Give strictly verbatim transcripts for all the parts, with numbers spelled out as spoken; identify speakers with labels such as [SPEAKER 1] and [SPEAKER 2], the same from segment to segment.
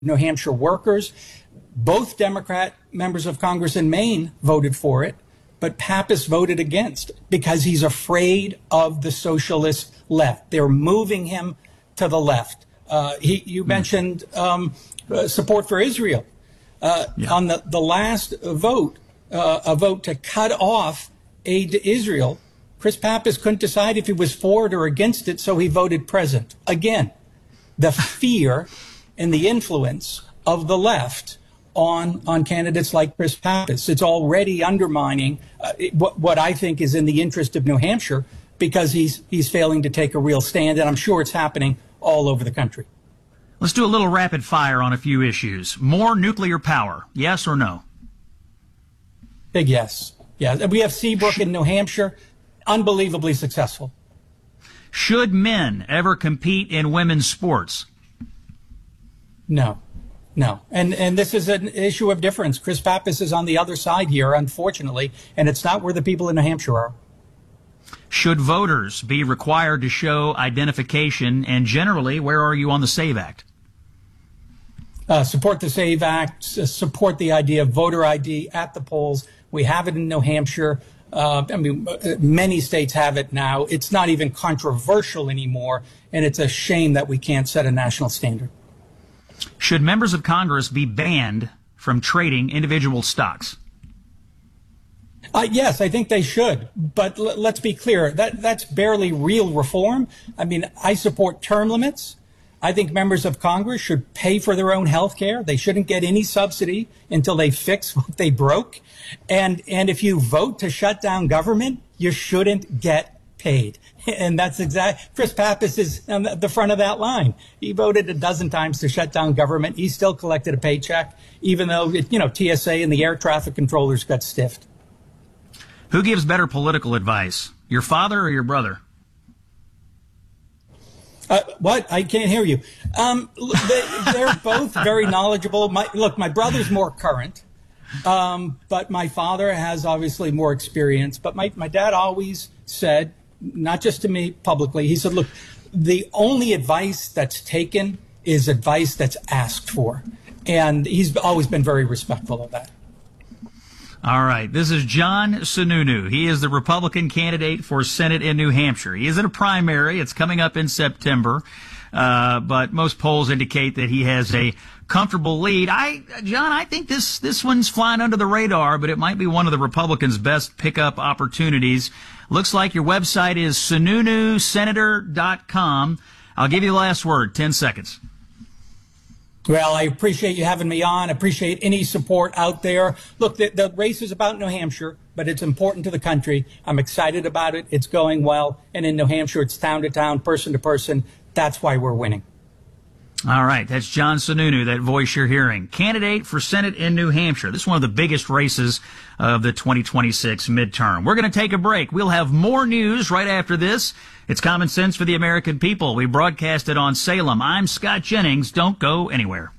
[SPEAKER 1] New Hampshire workers. Both Democrat members of Congress in Maine voted for it, but Pappas voted against because he's afraid of the socialist left. They're moving him to the left. Uh, he, you mentioned um, uh, support for Israel. Uh, yeah. On the, the last vote, uh, a vote to cut off aid to Israel, Chris Pappas couldn't decide if he was for it or against it, so he voted present. Again, the fear and the influence of the left on on candidates like Chris Pappas. It's already undermining uh, it, what, what I think is in the interest of New Hampshire, because he's he's failing to take a real stand, and I'm sure it's happening all over the country.
[SPEAKER 2] Let's do a little rapid fire on a few issues. More nuclear power, yes or no?
[SPEAKER 1] Big yes. Yeah, we have Seabrook in New Hampshire, unbelievably successful.
[SPEAKER 2] Should men ever compete in women's sports?
[SPEAKER 1] No. No. And and this is an issue of difference. Chris Pappas is on the other side here, unfortunately, and it's not where the people in New Hampshire are.
[SPEAKER 2] Should voters be required to show identification? And generally, where are you on the SAVE Act?
[SPEAKER 1] Uh, support the SAVE Act, uh, support the idea of voter I D at the polls. We have it in New Hampshire. Uh, I mean, many states have it now. It's not even controversial anymore, and it's a shame that we can't set a national standard.
[SPEAKER 2] Should members of Congress be banned from trading individual stocks?
[SPEAKER 1] Uh, yes, I think they should. But l- let's be clear, that that's barely real reform. I mean, I support term limits. I think members of Congress should pay for their own health care. They shouldn't get any subsidy until they fix what they broke. And and if you vote to shut down government, you shouldn't get paid. And that's exactly, Chris Pappas is on the front of that line. He voted a dozen times to shut down government. He still collected a paycheck, even though, it, you know, T S A and the air traffic controllers got stiffed.
[SPEAKER 2] Who gives better political advice, your father or your brother?
[SPEAKER 1] Uh, what? I can't hear you. Um, they, they're both very knowledgeable. My, look, my brother's more current, um, but my father has obviously more experience. But my, my dad always said, not just to me publicly, he said, look, the only advice that's taken is advice that's asked for. And he's always been very respectful of that.
[SPEAKER 2] All right. This is John Sununu. He is the Republican candidate for Senate in New Hampshire. He is in a primary. It's coming up in September. Uh, but most polls indicate that he has a comfortable lead. I, John, I think this, this one's flying under the radar, but it might be one of the Republicans' best pickup opportunities. Looks like your website is sununu senator dot com. I'll give you the last word, ten seconds.
[SPEAKER 1] Well, I appreciate you having me on. I appreciate any support out there. Look, the, the race is about New Hampshire, but it's important to the country. I'm excited about it. It's going well. And in New Hampshire, it's town to town, person to person. That's why we're winning.
[SPEAKER 2] All right. That's John Sununu, that voice you're hearing. Candidate for Senate in New Hampshire. This is one of the biggest races of the twenty twenty-six midterm. We're going to take a break. We'll have more news right after this. It's Common Sense for the American People. We broadcast it on Salem. I'm Scott Jennings. Don't go anywhere.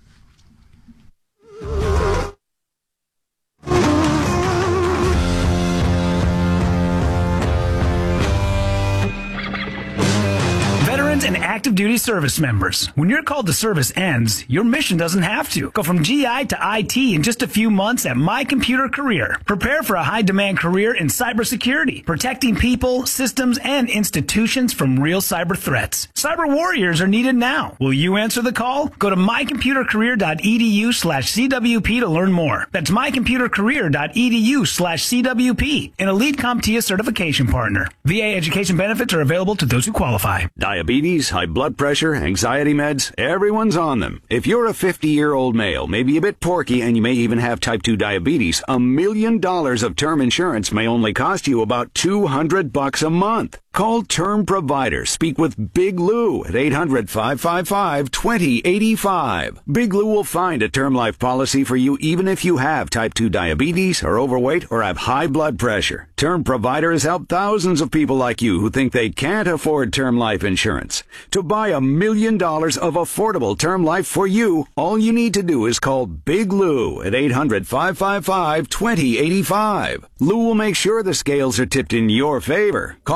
[SPEAKER 3] And active duty service members. When your call to service ends, your mission doesn't have to. Go from G I to I T in just a few months at My Computer Career. Prepare for a high-demand career in cybersecurity, protecting people, systems, and institutions from real cyber threats. Cyber warriors are needed now. Will you answer the call? Go to mycomputercareer.edu slash CWP to learn more. That's mycomputercareer.edu slash CWP, an Elite CompTIA certification partner. V A education benefits are available to those who qualify.
[SPEAKER 4] Diabetes, high blood pressure, anxiety meds, everyone's on them. If you're a fifty-year-old male, maybe a bit porky, and you may even have type two diabetes, a million dollars of term insurance may only cost you about two hundred bucks a month. Call Term Provider. Speak with Big Lou at eight hundred, five five five, two zero eight five. Big Lou will find a term life policy for you even if you have type two diabetes, are overweight, or have high blood pressure. Term Provider has helped thousands of people like you who think they can't afford term life insurance. To buy a million dollars of affordable term life for you, all you need to do is call Big Lou at eight hundred, five five five, two zero eight five. Lou will make sure the scales are tipped in your favor. Call eight hundred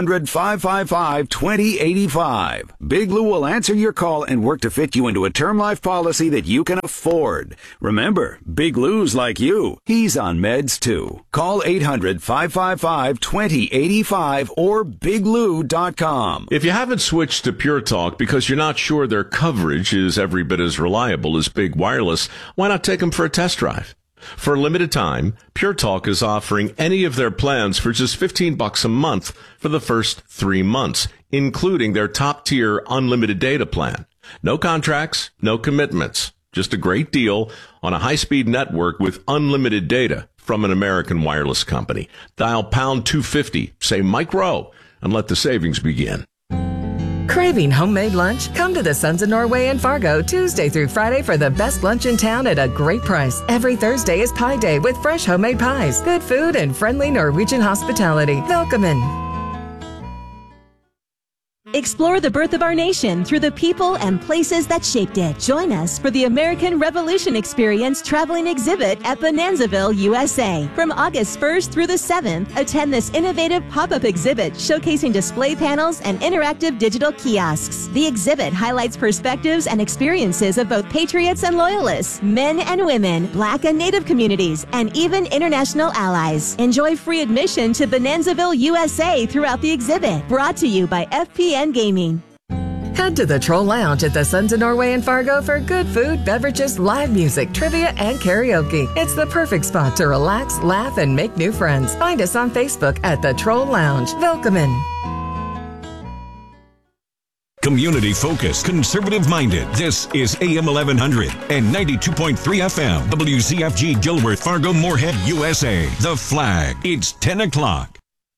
[SPEAKER 4] hundred, five five five, two zero eight five. Big Lou will answer your call and work to fit you into a term life policy that you can afford. Remember, Big Lou's like you. He's on meds too. Call eight hundred, five five five, two zero eight five or big lou dot com.
[SPEAKER 5] If you haven't switched to Pure Talk because you're not sure their coverage is every bit as reliable as Big Wireless, why not take them for a test drive? For a limited time, Pure Talk is offering any of their plans for just fifteen bucks a month for the first three months, including their top-tier unlimited data plan. No contracts, no commitments. Just a great deal on a high-speed network with unlimited data from an American wireless company. Dial pound two fifty, say Mike Rowe, and let the savings begin.
[SPEAKER 6] Craving homemade lunch? Come to the Sons of Norway in Fargo Tuesday through Friday for the best lunch in town at a great price. Every Thursday is Pie Day with fresh homemade pies, good food, and friendly Norwegian hospitality. Welcome.
[SPEAKER 7] Explore the birth of our nation through the people and places that shaped it. Join us for the American Revolution Experience Traveling Exhibit at Bonanzaville, U S A. From August first through the seventh, attend this innovative pop-up exhibit showcasing display panels and interactive digital kiosks. The exhibit highlights perspectives and experiences of both patriots and loyalists, men and women, Black and Native communities, and even international allies. Enjoy free admission to Bonanzaville, U S A throughout the exhibit. Brought to you by F P N Gaming.
[SPEAKER 6] Head to the Troll Lounge at the Sons of Norway in Fargo for good food, beverages, live music, trivia, and karaoke. It's the perfect spot to relax, laugh, and make new friends. Find us on Facebook at the Troll Lounge. Welcome in.
[SPEAKER 8] Community focused, conservative minded. This is A M eleven hundred and ninety-two point three F M. W Z F G Gilworth, Fargo, Moorhead, U S A. The Flag. It's ten o'clock.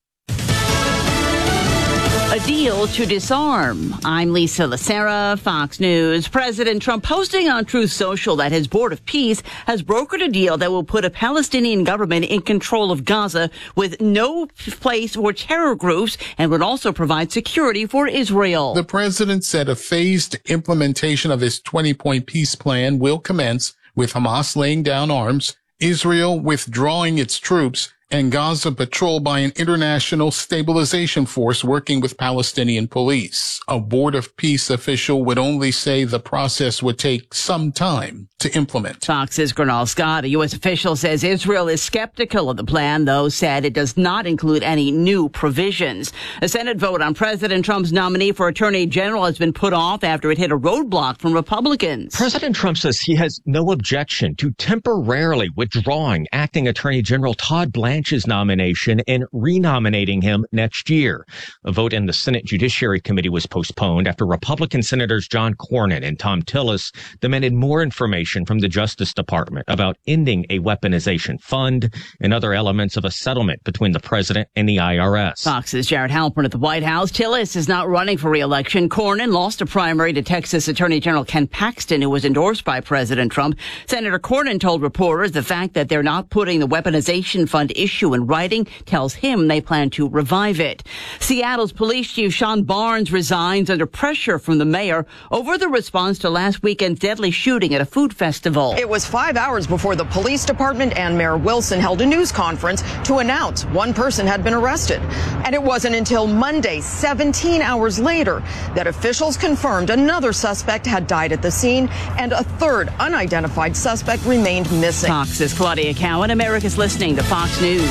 [SPEAKER 9] A deal to disarm. I'm Lisa Lacera, Fox News. President Trump posting on Truth Social that his Board of Peace has brokered a deal that will put a Palestinian government in control of Gaza with no place for terror groups and would also provide security for Israel.
[SPEAKER 10] The president said a phased implementation of his twenty-point peace plan will commence with Hamas laying down arms, Israel withdrawing its troops, and Gaza patrolled by an international stabilization force working with Palestinian police. A Board of Peace official would only say the process would take some time to implement.
[SPEAKER 9] Fox's Gernal Scott, a U S official, says Israel is skeptical of the plan, though said it does not include any new provisions. A Senate vote on President Trump's nominee for Attorney General has been put off after it hit a roadblock from Republicans.
[SPEAKER 11] President Trump says he has no objection to temporarily withdrawing acting Attorney General Todd Blanchard's nomination and renominating him next year. A vote in the Senate Judiciary Committee was postponed after Republican Senators John Cornyn and Tom Tillis demanded more information from the Justice Department about ending a weaponization fund and other elements of a settlement between the president and the I R S.
[SPEAKER 9] Fox's Jared Halpern at the White House. Tillis is not running for re-election. Cornyn lost a primary to Texas Attorney General Ken Paxton, who was endorsed by President Trump. Senator Cornyn told reporters the fact that they're not putting the weaponization fund issue in writing tells him they plan to revive it. Seattle's police chief Sean Barnes resigns under pressure from the mayor over the response to last weekend's deadly shooting at a food festival.
[SPEAKER 12] It was five hours before the police department and Mayor Wilson held a news conference to announce one person had been arrested. And it wasn't until Monday, seventeen hours later, that officials confirmed another suspect had died at the scene and a third unidentified suspect remained missing.
[SPEAKER 9] Fox's Claudia Cowan. America's listening to Fox News.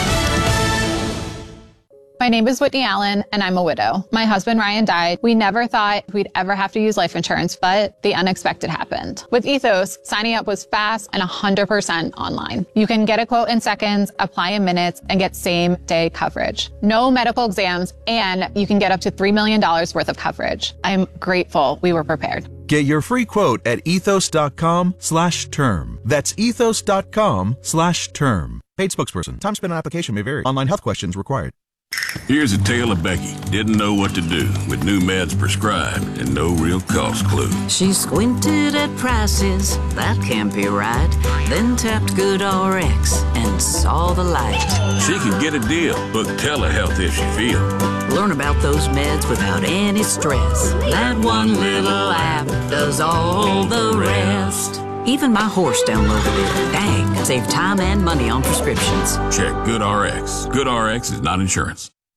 [SPEAKER 13] My name is Whitney Allen, and I'm a widow. My husband, Ryan, died. We never thought we'd ever have to use life insurance, but the unexpected happened. With Ethos, signing up was fast and one hundred percent online. You can get a quote in seconds, apply in minutes, and get same-day coverage. No medical exams, and you can get up to three million dollars worth of coverage. I'm grateful we were prepared.
[SPEAKER 14] Get your free quote at ethos.com slash term. That's ethos.com slash term. Paid spokesperson. Time spent on application may vary. Online health questions required.
[SPEAKER 15] Here's a tale of Becky. Didn't know what to do with new meds prescribed and no real cost clue.
[SPEAKER 16] She squinted at prices, that can't be right. Then tapped GoodRx and saw the light.
[SPEAKER 15] She can get a deal. Book telehealth if she feels.
[SPEAKER 16] Learn about those meds without any stress. That one little app does all the rest. Even my horse downloaded it. Dang, save time and money on prescriptions.
[SPEAKER 15] Check GoodRx. GoodRx is not insurance.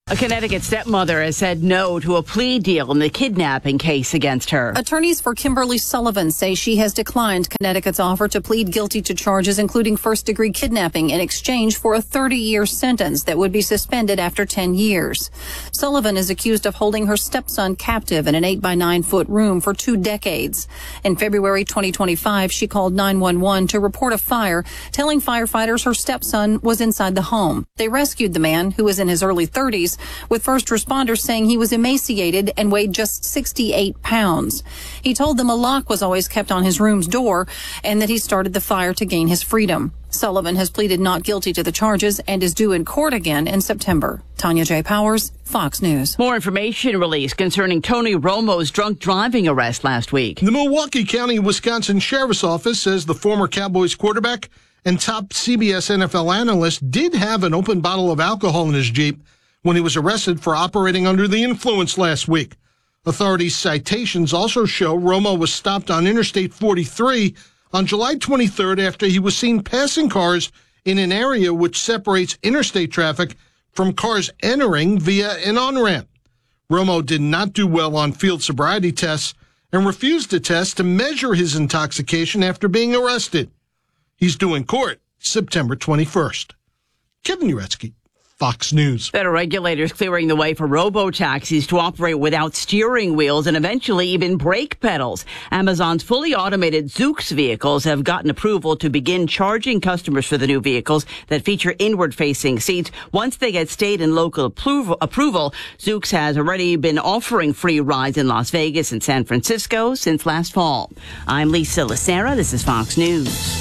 [SPEAKER 9] A Connecticut stepmother has said no to a plea deal in the kidnapping case against her.
[SPEAKER 17] Attorneys for Kimberly Sullivan say she has declined Connecticut's offer to plead guilty to charges including first-degree kidnapping in exchange for a thirty-year sentence that would be suspended after ten years. Sullivan is accused of holding her stepson captive in an eight by nine foot room for two decades. In February twenty twenty-five, she called nine one one to report a fire, telling firefighters her stepson was inside the home. They rescued the man, who was in his early thirties, with first responders saying he was emaciated and weighed just sixty-eight pounds. He told them a lock was always kept on his room's door and that he started the fire to gain his freedom. Sullivan has pleaded not guilty to the charges and is due in court again in September. Tanya J. Powers, Fox News.
[SPEAKER 9] More information released concerning Tony Romo's drunk driving arrest last week.
[SPEAKER 18] The Milwaukee County, Wisconsin Sheriff's Office says the former Cowboys quarterback and top C B S N F L analyst did have an open bottle of alcohol in his Jeep when he was arrested for operating under the influence last week. Authorities' citations also show Romo was stopped on Interstate forty-three on July twenty-third after he was seen passing cars in an area which separates interstate traffic from cars entering via an on-ramp. Romo did not do well on field sobriety tests and refused to test to measure his intoxication after being arrested. He's due in court September twenty-first. Kevin Uretsky, Fox News.
[SPEAKER 9] Federal regulators clearing the way for robo-taxis to operate without steering wheels and eventually even brake pedals. Amazon's fully automated Zoox vehicles have gotten approval to begin charging customers for the new vehicles that feature inward-facing seats. Once they get state and local approval, approval, Zoox has already been offering free rides in Las Vegas and San Francisco since last fall. I'm Lisa Lacera. This is Fox News.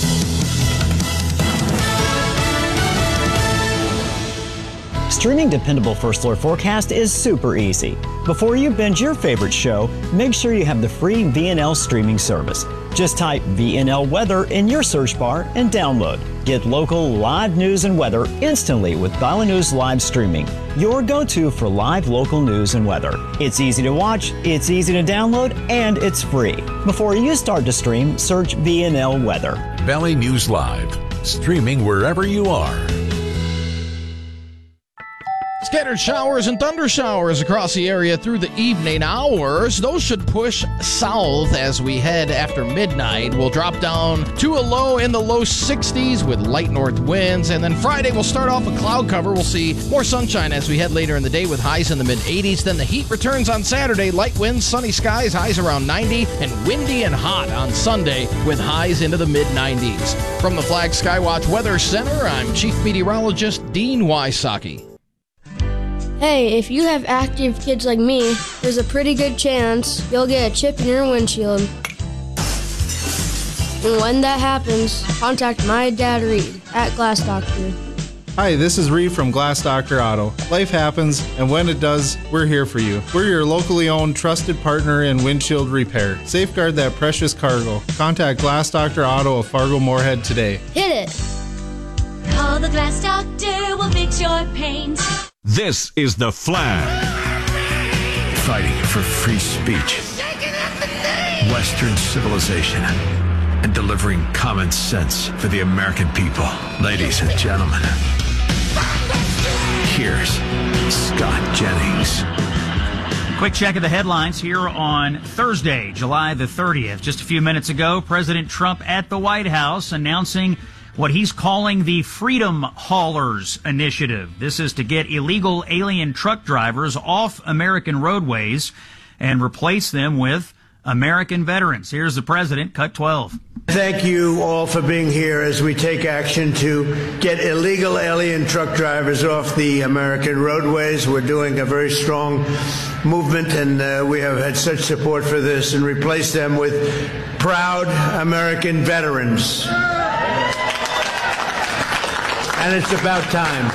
[SPEAKER 19] Streaming dependable First Floor forecast is super easy. Before you binge your favorite show, make sure you have the free V N L streaming service. Just type V N L Weather in your search bar and download. Get local live news and weather instantly with Valley News Live Streaming, your go-to for live local news and weather. It's easy to watch, it's easy to download, and it's free. Before you start to stream, search V N L Weather.
[SPEAKER 8] Valley News Live, streaming wherever you are.
[SPEAKER 20] Scattered showers and thunder showers across the area through the evening hours. Those should push south as we head after midnight. We'll drop down to a low in the low sixties with light north winds. And then Friday, we'll start off a cloud cover. We'll see more sunshine as we head later in the day with highs in the mid eighties. Then the heat returns on Saturday. Light winds, sunny skies, highs around ninety. And windy and hot on Sunday with highs into the mid nineties. From the Flag Skywatch Weather Center, I'm Chief Meteorologist Dean Wysocki.
[SPEAKER 21] Hey, if you have active kids like me, there's a pretty good chance you'll get a chip in your windshield. And when that happens, contact my dad Reed at Glass Doctor.
[SPEAKER 22] Hi, this is Reed from Glass Doctor Auto. Life happens, and when it does, we're here for you. We're your locally owned, trusted partner in windshield repair. Safeguard that precious cargo. Contact Glass Doctor Auto of Fargo Moorhead today.
[SPEAKER 21] Hit it!
[SPEAKER 23] Call the Glass Doctor, we'll fix your paint.
[SPEAKER 8] This is The Flag.
[SPEAKER 24] Fighting for free speech, Western civilization, and delivering common sense for the American people. Ladies and gentlemen, here's Scott Jennings.
[SPEAKER 2] Quick check of the headlines here on Thursday, July the thirtieth. Just a few minutes ago, President Trump at the White House announcing what he's calling the Freedom Haulers Initiative. This is to get illegal alien truck drivers off American roadways and replace them with American veterans. Here's the president, cut twelve.
[SPEAKER 25] Thank you all for being here as we take action to get illegal alien truck drivers off the American roadways. We're doing a very strong movement, and uh, we have had such support for this, and replace them with proud American veterans. And it's about time.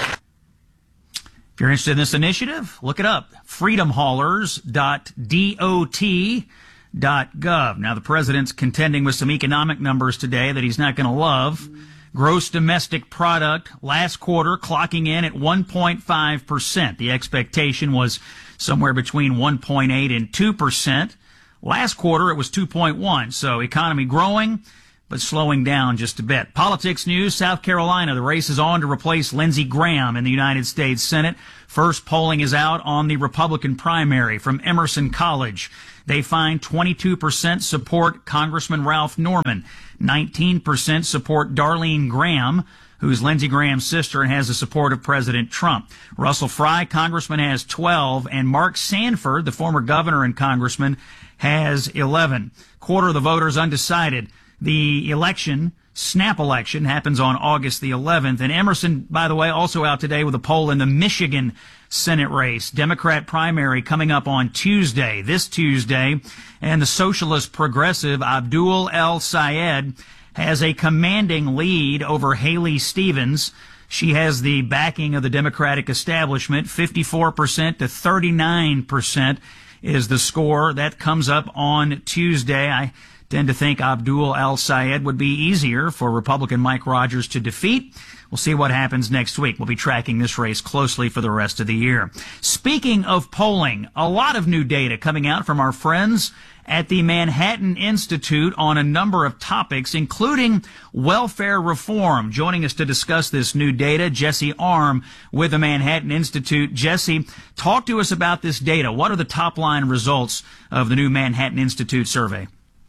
[SPEAKER 2] If you're interested in this initiative, look it up. freedom haulers dot dot dot gov. Now, the president's contending with some economic numbers today that he's not going to love. Gross domestic product last quarter clocking in at one point five percent. The expectation was somewhere between one point eight and two percent. Last quarter, it was two point one. So economy growing, but slowing down just a bit. Politics news, South Carolina. The race is on to replace Lindsey Graham in the United States Senate. First polling is out on the Republican primary from Emerson College. They find twenty-two percent support Congressman Ralph Norman. nineteen percent support Darlene Graham, who's Lindsey Graham's sister and has the support of President Trump. Russell Fry, congressman, has twelve, and Mark Sanford, the former governor and congressman, has eleven. Quarter of the voters undecided. The election, snap election, happens on August the eleventh. And Emerson, by the way, also out today with a poll in the Michigan Senate race. Democrat primary coming up on Tuesday, this Tuesday. And the socialist progressive Abdul El Sayed has a commanding lead over Haley Stevens. She has the backing of the Democratic establishment. fifty-four percent to thirty-nine percent is the score. That comes up on Tuesday. I tend to think Abdul El Sayed would be easier for Republican Mike Rogers to defeat. We'll see what happens next week. We'll be tracking this race closely for the rest of the year. Speaking of polling, a lot of new data coming out from our friends at the Manhattan Institute on a number of topics, including welfare reform. Joining us to discuss this new data, Jesse Arm with the Manhattan Institute. Jesse, talk to us about this data. What are the top-line results of the new Manhattan Institute survey?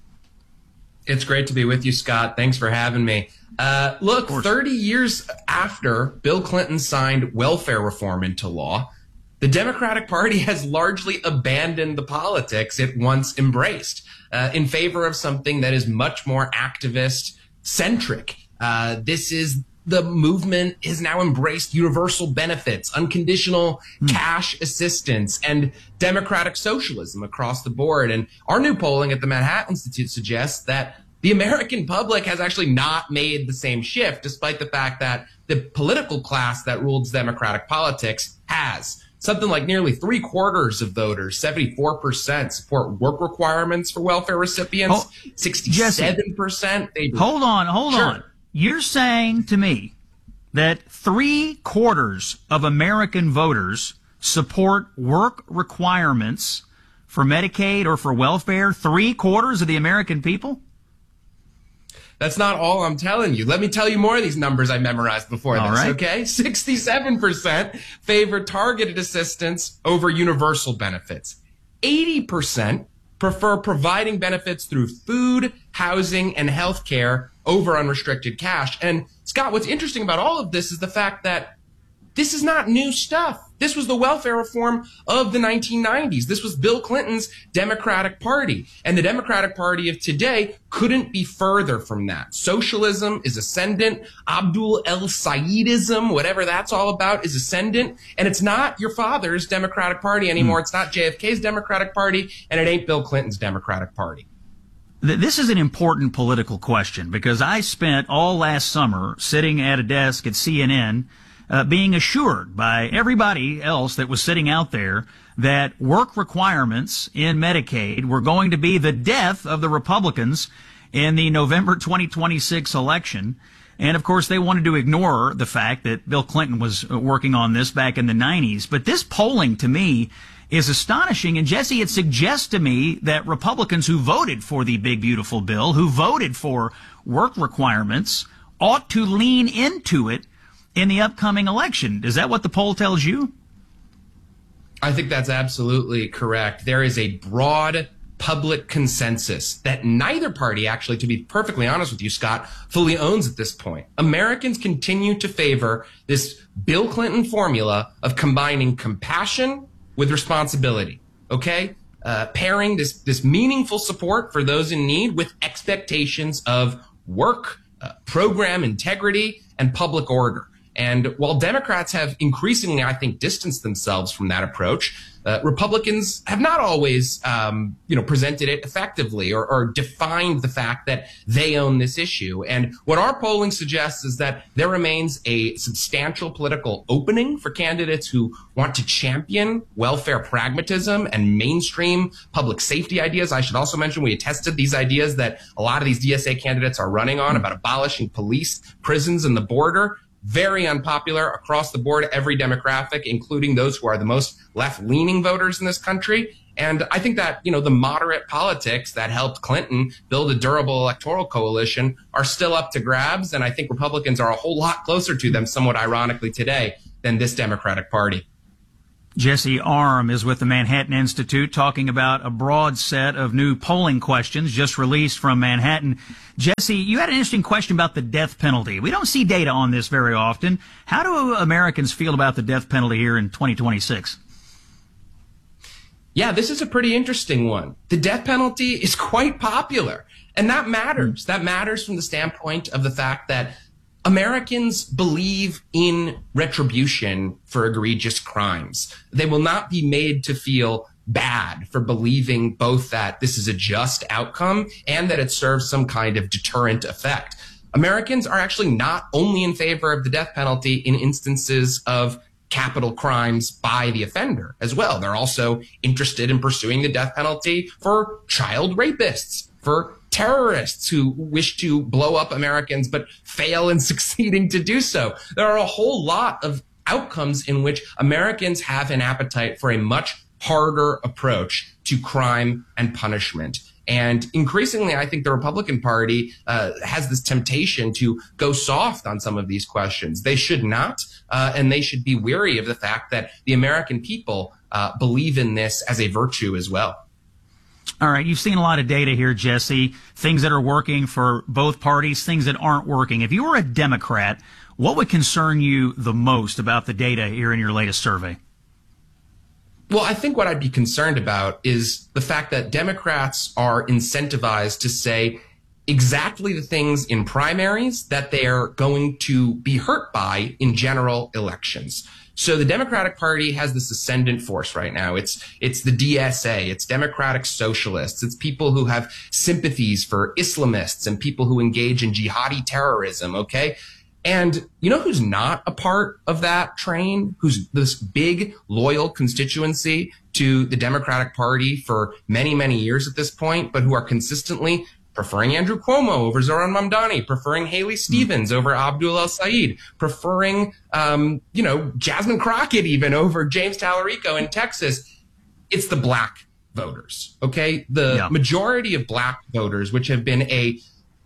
[SPEAKER 1] It's great to be with you, Scott. Thanks for having me. Uh, look, thirty years after Bill Clinton signed welfare reform into law, the Democratic Party has largely abandoned the politics it once embraced uh, in favor of something that is much more activist-centric. Uh, this is the movement has now embraced universal benefits, unconditional mm. cash assistance, and democratic socialism across the board. And our new polling at the Manhattan Institute suggests that the American public has actually not made the same shift, despite the fact that the political class that rules democratic politics has. Something like nearly three quarters of voters, seventy-four percent, support work requirements for welfare recipients, oh, sixty-seven percent. They
[SPEAKER 2] hold on, hold sure. on. You're saying to me that three quarters of American voters support work requirements for Medicaid or for welfare? Three quarters of the American people?
[SPEAKER 1] That's not all I'm telling you. Let me tell you more of these numbers I memorized before
[SPEAKER 2] all
[SPEAKER 1] this,
[SPEAKER 2] right.
[SPEAKER 1] okay? sixty-seven percent favor targeted assistance over universal benefits. eighty percent prefer providing benefits through food, housing, and health care over unrestricted cash. And Scott, what's interesting about all of this is the fact that this is not new stuff. This was the welfare reform of the nineteen nineties. This was Bill Clinton's Democratic Party. And the Democratic Party of today couldn't be further from that. Socialism is ascendant. Abdul El Sayedism, whatever that's all about, is ascendant. And it's not your father's Democratic Party anymore. Mm. It's not J F K's Democratic Party, and it ain't Bill Clinton's Democratic Party.
[SPEAKER 2] This is an important political question because I spent all last summer sitting at a desk at C N N Uh, being assured by everybody else that was sitting out there that work requirements in Medicaid were going to be the death of the Republicans in the November twenty twenty-six election. And, of course, they wanted to ignore the fact that Bill Clinton was working on this back in the nineties. But this polling, to me, is astonishing. And, Jesse, it suggests to me that Republicans who voted for the big, beautiful bill, who voted for work requirements, ought to lean into it in the upcoming election. Is that what the poll tells you?
[SPEAKER 1] I think that's absolutely correct. There is a broad public consensus that neither party, actually, to be perfectly honest with you, Scott, fully owns at this point. Americans continue to favor this Bill Clinton formula of combining compassion with responsibility, okay? Uh, pairing this, this meaningful support for those in need with expectations of work, uh, program integrity, and public order. And while Democrats have increasingly, I think, distanced themselves from that approach, uh, Republicans have not always, um, you know, presented it effectively or, or defined the fact that they own this issue. And what our polling suggests is that there remains a substantial political opening for candidates who want to champion welfare pragmatism and mainstream public safety ideas. I should also mention we attested these ideas that a lot of these D S A candidates are running on about abolishing police, prisons, and the border. Very unpopular across the board, every demographic, including those who are the most left-leaning voters in this country. And I think that, you know, the moderate politics that helped Clinton build a durable electoral coalition are still up to grabs. And I think Republicans are a whole lot closer to them, somewhat ironically today, than this Democratic Party.
[SPEAKER 2] Jesse Arm is with the Manhattan Institute talking about a broad set of new polling questions just released from Manhattan. Jesse, you had an interesting question about the death penalty. We don't see data on this very often. How do Americans feel about the death penalty here in twenty twenty-six?
[SPEAKER 1] Yeah, this is a pretty interesting one. The death penalty is quite popular, and that matters. That matters from the standpoint of the fact that Americans believe in retribution for egregious crimes. They will not be made to feel bad for believing both that this is a just outcome and that it serves some kind of deterrent effect. Americans are actually not only in favor of the death penalty in instances of capital crimes by the offender as well. They're also interested in pursuing the death penalty for child rapists, for terrorists who wish to blow up Americans but fail in succeeding to do so. There are a whole lot of outcomes in which Americans have an appetite for a much harder approach to crime and punishment. And increasingly, I think the Republican Party uh, has this temptation to go soft on some of these questions. They should not, uh, and they should be wary of the fact that the American people uh, believe in this as a virtue as well.
[SPEAKER 2] All right, you've seen a lot of data here, Jesse, things that are working for both parties, things that aren't working. If you were a Democrat, what would concern you the most about the data here in your latest survey?
[SPEAKER 1] Well, I think what I'd be concerned about is the fact that Democrats are incentivized to say exactly the things in primaries that they're going to be hurt by in general elections. So the Democratic Party has this ascendant force right now. It's it's the D S A, it's Democratic Socialists, it's people who have sympathies for Islamists and people who engage in jihadi terrorism, okay? And you know who's not a part of that train? Who's this big, loyal constituency to the Democratic Party for many, many years at this point, but who are consistently preferring Andrew Cuomo over Zohran Mamdani, preferring Haley Stevens mm. over Abdul El-Sayed, preferring, um, you know, Jasmine Crockett even over James Tallarico in Texas. It's the black voters, okay? The yeah. majority of black voters, which have been a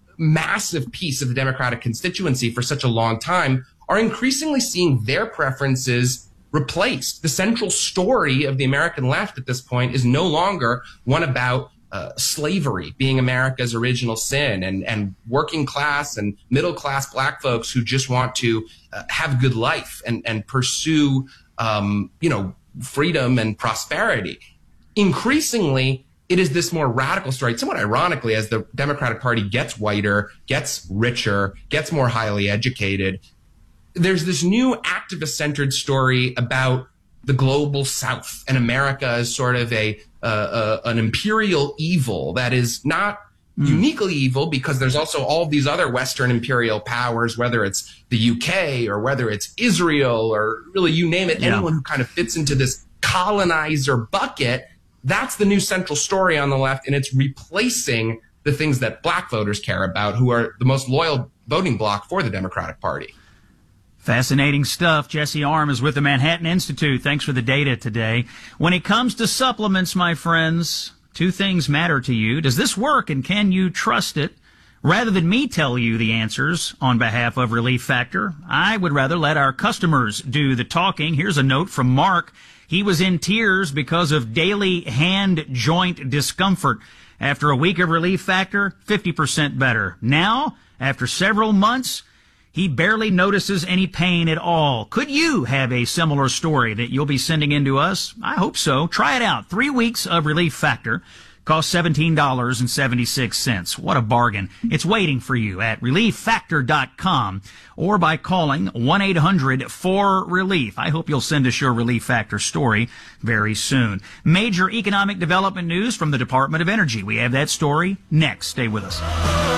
[SPEAKER 1] massive piece of the Democratic constituency for such a long time, are increasingly seeing their preferences replaced. The central story of the American left at this point is no longer one about uh, slavery being America's original sin and, and working class and middle class black folks who just want to uh, have a good life and, and pursue, um, you know, freedom and prosperity. Increasingly, it is this more radical story, somewhat ironically, as the Democratic Party gets whiter, gets richer, gets more highly educated. There's this new activist-centered story about the global South and America as sort of a uh, uh, an imperial evil that is not mm. uniquely evil, because there's also all of these other Western imperial powers, whether it's the U K or whether it's Israel or really you name it, yeah. anyone who kind of fits into this colonizer bucket. That's the new central story on the left, and it's replacing the things that black voters care about, who are the most loyal voting bloc for the Democratic Party.
[SPEAKER 2] Fascinating stuff. Jesse Arm is with the Manhattan Institute. Thanks for the data today. When it comes to supplements, my friends, two things matter to you. Does this work, and can you trust it? Rather than me tell you the answers on behalf of Relief Factor, I would rather let our customers do the talking. Here's a note from Mark. He was in tears because of daily hand joint discomfort. After a week of Relief Factor, fifty percent better. Now, after several months, he barely notices any pain at all. Could you have a similar story that you'll be sending in to us? I hope so. Try it out. Three weeks of Relief Factor. Costs seventeen dollars and seventy-six cents. What a bargain. It's waiting for you at relief factor dot com or by calling one eight hundred four relief. I hope you'll send us your Relief Factor story very soon. Major economic development news from the Department of Energy. We have that story next. Stay with us.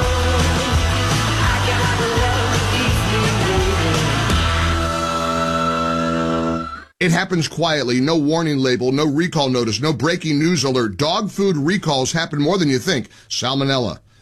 [SPEAKER 3] It happens quietly, no warning label, no recall notice, no breaking news alert. Dog food recalls happen more than you think. Salmonella,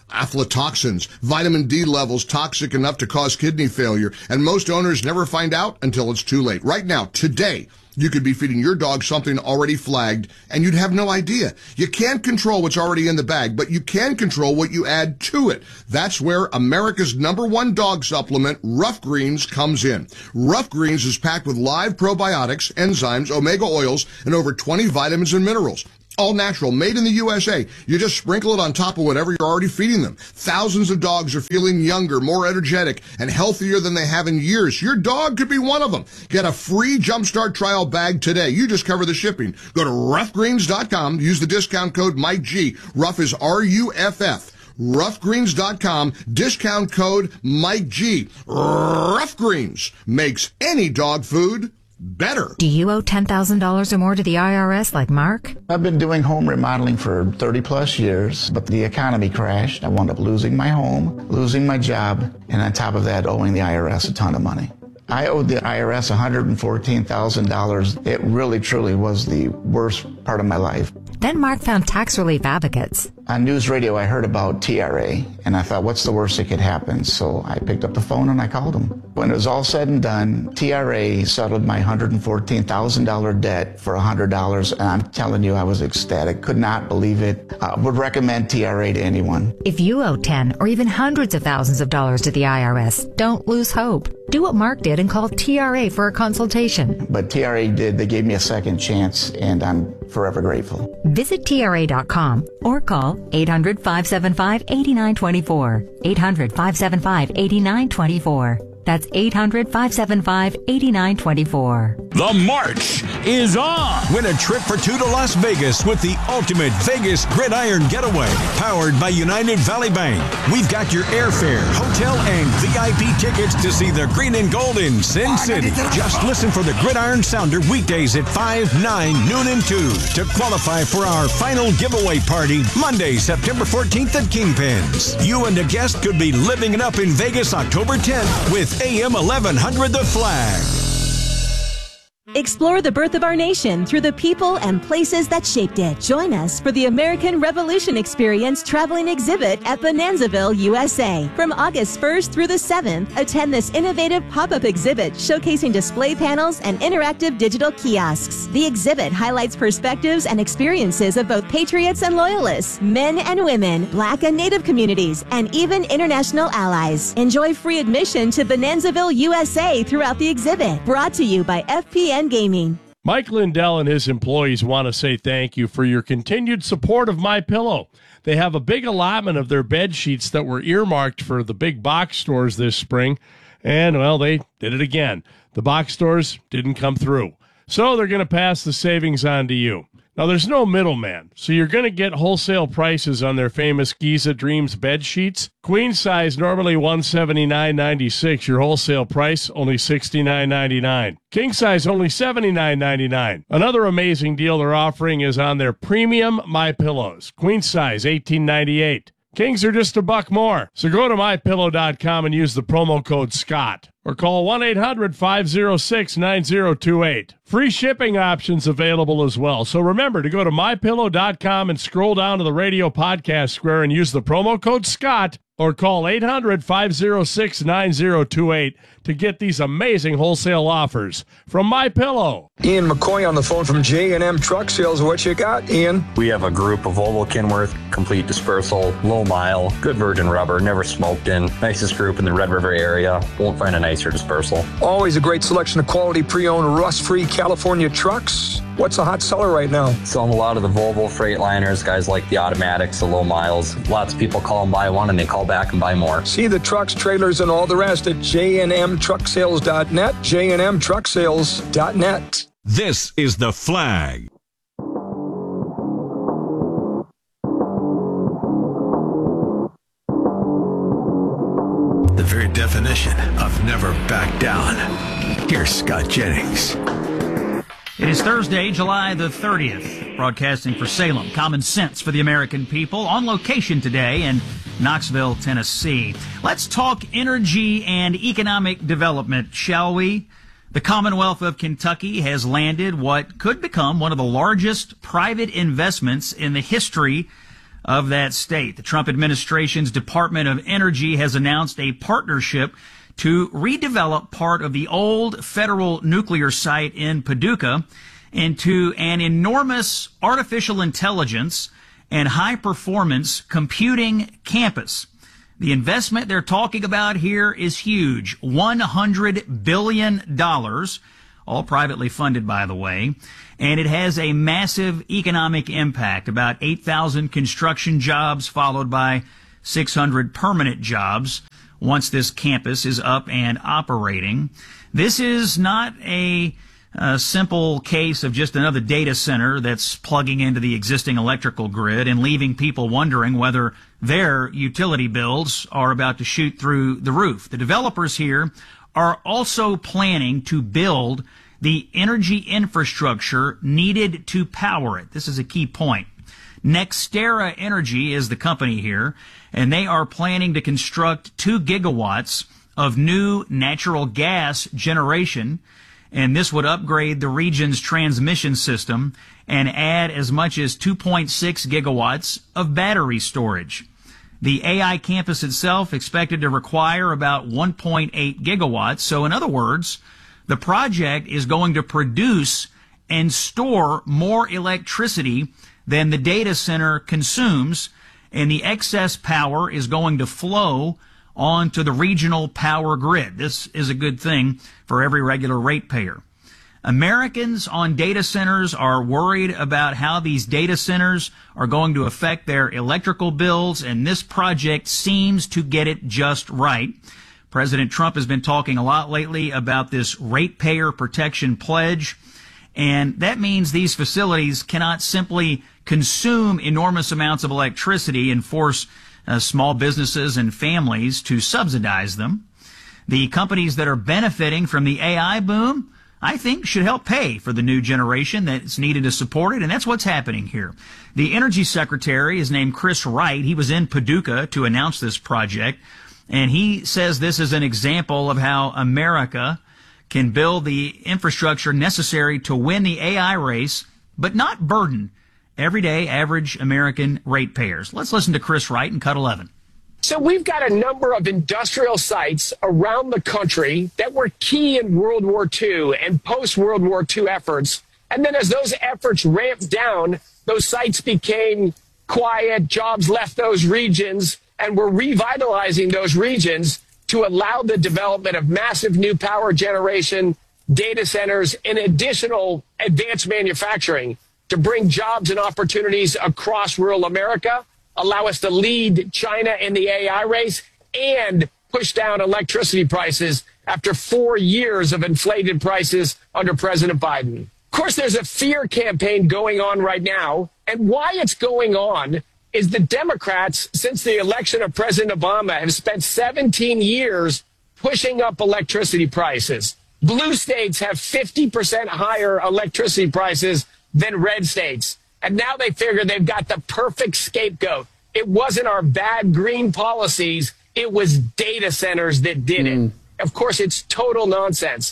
[SPEAKER 3] Aflatoxins, vitamin D levels toxic enough to cause kidney failure, and most owners never find out until it's too late. Right now, today, you could be feeding your dog something already flagged, and you'd have no idea. You can't control what's already in the bag, but you can control what you add to it. That's where America's number one dog supplement, Rough Greens, comes in. Rough Greens is packed with live probiotics, enzymes, omega oils, and over twenty vitamins and minerals. All natural, made in the U S A. You just sprinkle it on top of whatever you're already feeding them. Thousands of dogs are feeling younger, more energetic, and healthier than they have in years. Your dog could be one of them. Get a free Jumpstart trial bag today. You just cover the shipping. Go to rough greens dot com. Use the discount code Mike G. Rough is R U F F. rough greens dot com. Discount code Mike G. Rough Greens makes any dog food better.
[SPEAKER 4] Do you owe ten thousand dollars or more to the I R S like Mark?
[SPEAKER 5] I've been doing home remodeling for thirty plus years, but the economy crashed. I wound up losing my home, losing my job, and on top of that, owing the I R S a ton of money. I owed the I R S one hundred fourteen thousand dollars. It really, truly was the worst part of my life.
[SPEAKER 4] Then Mark found Tax Relief Advocates.
[SPEAKER 5] On news radio, I heard about T R A, and I thought, what's the worst that could happen? So I picked up the phone and I called them. When it was all said and done, T R A settled my one hundred fourteen thousand dollars debt for one hundred dollars, and I'm telling you, I was ecstatic. Could not believe it. I would recommend T R A to anyone.
[SPEAKER 4] If you owe ten or even hundreds of thousands of dollars to the I R S, don't lose hope. Do what Mark did and call T R A for a consultation.
[SPEAKER 5] But T R A did. They gave me a second chance, and I'm forever grateful.
[SPEAKER 4] Visit T R A dot com or call eight hundred, five seven five, eight nine two four. eight hundred, five seven five, eight nine two four. That's eight hundred, five seven five, eight nine two four.
[SPEAKER 8] The march is on. Win a trip for two to Las Vegas with the ultimate Vegas Gridiron Getaway, powered by United Valley Bank. We've got your airfare, hotel, and V I P tickets to see the green and gold in Sin City. Just listen for the Gridiron Sounder weekdays at five, nine, noon, and two to qualify for our final giveaway party Monday, September fourteenth at Kingpins. You and a guest could be living it up in Vegas October tenth with A M eleven hundred The Flag.
[SPEAKER 6] Explore the birth of our nation through the people and places that shaped it. Join us for the American Revolution Experience traveling exhibit at Bonanzaville, U S A. From August first through the seventh, attend this innovative pop-up exhibit showcasing display panels and interactive digital kiosks. The exhibit highlights perspectives and experiences of both patriots and loyalists, men and women, Black and Native communities, and even international allies. Enjoy free admission to Bonanzaville, U S A throughout the exhibit. Brought to you by F P N Gaming.
[SPEAKER 7] Mike Lindell and his employees want to say thank you for your continued support of MyPillow. They have a big allotment of their bed sheets that were earmarked for the big box stores this spring, and, well, they did it again. The box stores didn't come through, so they're going to pass the savings on to you. Now, there's no middleman, so you're going to get wholesale prices on their famous Giza Dreams bed sheets. Queen size, normally one hundred seventy-nine ninety-six. Your wholesale price, only sixty-nine ninety-nine. King size, only seventy-nine ninety-nine. Another amazing deal they're offering is on their premium MyPillows. Queen size, eighteen ninety-eight. Kings are just a buck more. So go to my pillow dot com and use the promo code SCOTT. Or call one eight hundred, five oh six, nine oh two eight. Free shipping options available as well. So remember to go to my pillow dot com and scroll down to the radio podcast square and use the promo code SCOTT. Or call eight hundred, five oh six, nine oh two eight to get these amazing wholesale offers from MyPillow.
[SPEAKER 10] Ian McCoy on the phone from J and M Truck Sales. What you got, Ian?
[SPEAKER 26] We have a group of Volvo Kenworth, complete dispersal, low mile, good virgin rubber, never smoked in. Nicest group in the Red River area. Won't find a nicer dispersal.
[SPEAKER 10] Always a great selection of quality pre-owned, rust-free California trucks. What's a hot seller right now?
[SPEAKER 26] Selling a lot of the Volvo Freightliners, guys like the automatics, the low miles. Lots of people call and buy one and they call back and buy more.
[SPEAKER 10] See the trucks, trailers, and all the rest at J and M truck sales dot net, J and M truck sales dot net.
[SPEAKER 8] This is The Flag.
[SPEAKER 24] The very definition of never back down. Here's Scott Jennings.
[SPEAKER 2] It is Thursday, July the thirtieth, broadcasting for Salem, Common Sense for the American people, on location today in Knoxville, Tennessee. Let's talk energy and economic development, shall we? The Commonwealth of Kentucky has landed what could become one of the largest private investments in the history of that state. The Trump administration's Department of Energy has announced a partnership to redevelop part of the old federal nuclear site in Paducah into an enormous artificial intelligence and high-performance computing campus. The investment they're talking about here is huge, one hundred billion dollars, all privately funded, by the way, and it has a massive economic impact, about eight thousand construction jobs, followed by six hundred permanent jobs once this campus is up and operating. This is not a A simple case of just another data center that's plugging into the existing electrical grid and leaving people wondering whether their utility bills are about to shoot through the roof. The developers here are also planning to build the energy infrastructure needed to power it. This is a key point. NextEra Energy is the company here, and they are planning to construct two gigawatts of new natural gas generation, and this would upgrade the region's transmission system and add as much as two point six gigawatts of battery storage. The A I campus itself expected to require about one point eight gigawatts. So in other words, the project is going to produce and store more electricity than the data center consumes, and the excess power is going to flow onto the regional power grid. This is a good thing for every regular ratepayer. Americans on data centers are worried about how these data centers are going to affect their electrical bills, and this project seems to get it just right. President Trump has been talking a lot lately about this ratepayer protection pledge, and that means these facilities cannot simply consume enormous amounts of electricity and force Uh, small businesses and families to subsidize them. The companies that are benefiting from the A I boom, I think, should help pay for the new generation that's needed to support it, and that's what's happening here. The Energy Secretary is named Chris Wright. He was in Paducah to announce this project, and he says this is an example of how America can build the infrastructure necessary to win the A I race, but not burden everyday average American ratepayers. Let's listen to Chris Wright in Cut eleven.
[SPEAKER 11] So we've got a number of industrial sites around the country that were key in World War Two and post-World War Two efforts. And then as those efforts ramped down, those sites became quiet, jobs left those regions, and we're revitalizing those regions to allow the development of massive new power generation, data centers, and additional advanced manufacturing to bring jobs and opportunities across rural America, allow us to lead China in the A I race, and push down electricity prices after four years of inflated prices under President Biden. Of course, there's a fear campaign going on right now, and why it's going on is the Democrats, since the election of President Obama, have spent seventeen years pushing up electricity prices. Blue states have fifty percent higher electricity prices than red states. And now they figure they've got the perfect scapegoat. It wasn't our bad green policies. It was data centers that did it. Mm. Of course, it's total nonsense.